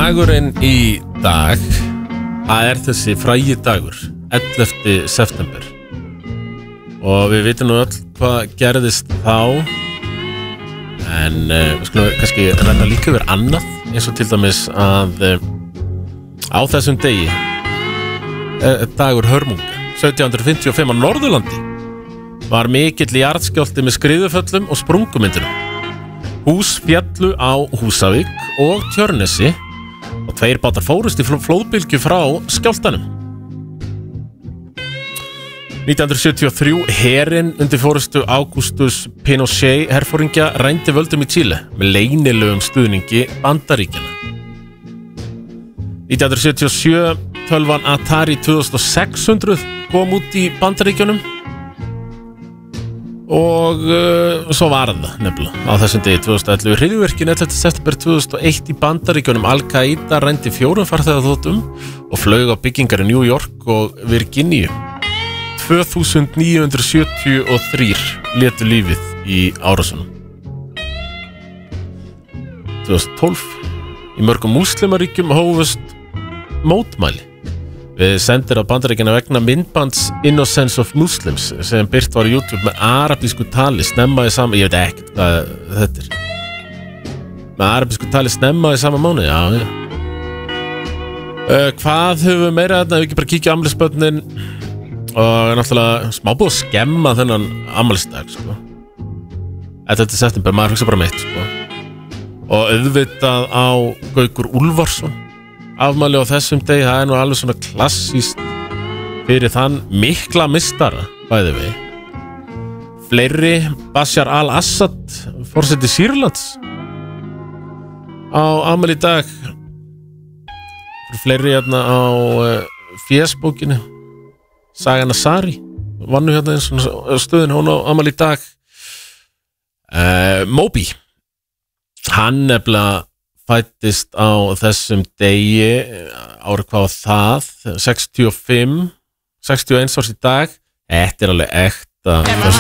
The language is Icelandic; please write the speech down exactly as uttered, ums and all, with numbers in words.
Dagurinn í dag, það er þessi frægi dagur, ellefti september. Og við vitum nú öll hvað gerðist þá. En uh, við skulum kannski renna líka yfir annað, eins og til dæmis að uh, á þessum degi uh, dagur hörmunga sautján hundruð fimmtíu og fimm á Norðurlandi var mikill jarðskjálfti með skriðuföllum og sprungumyndunum. Hús féllu á Húsavík og Tjörnesi og tveir bátar fórust í flóðbylgju frá skjálftanum. nítján hundruð sjötíu og þrjú herinn undir forystu Augustus Pinochet herforingja rændi völdum í Chile með leynilegum stuðningi Bandaríkjanna. nítján hundruð sjötíu og sjö tölvan Atari tvö þúsund og sex hundruð kom út í Bandaríkjunum og uh, svo var það nefnilega á þessum degi tvö þúsund og ellefu. Hryðjuverkin ellefta september tvö þúsund og eitt í Bandaríkjunum. Al-Qaida rændi fjórum farþegaþotum og flaug á byggingar í New York og Virginíu. tvö þúsund níu hundruð sjötíu og þrír létu lífið í árásunum. tvö þúsund og tólf í mörgum múslimaríkjum hófust mótmæli við sendir á Bandaríkjanna vegna myndbands Innocence of Muslims sem birt var á YouTube með arabísku tali snemma í sama, ég veit ekkert hvað þetta er, með arabísku tali snemma í sama mánuði. Já, já. Uh, hvað höfum við meira þarna, ef við ekki bara kíkja á afmælisbörnin og náttúrulega smá búið að skemma þennan afmælisdag, sko. ellefta september, maður hugsa bara mitt, sko. Og auðvitað á Gaukur Úlfarsson afmæli á þessum degi, það er nú alveg svona klassíst fyrir þann mikla mistara, bæði við. Fleiri, Bashar al-Assad, forseti Sýrlands, á afmæli í dag. Fleiri hérna á uh, fésbókinu, Sagan Asari, vannu hérna eins og stöðin, hún á afmæli í dag. Uh, Moby, hann nefnilega fættist á þessum degi, árið hvað var það, sextíu og fimm, sextíu og eins árs í dag. Þetta er alveg ekta